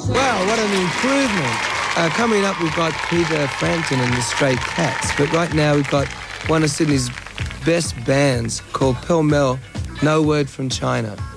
Wow, what an improvement. Coming up, we've got Peter Frampton and the Stray Cats, but right now we've got one of Sydney's best bands called Pell Mell, No Word from China.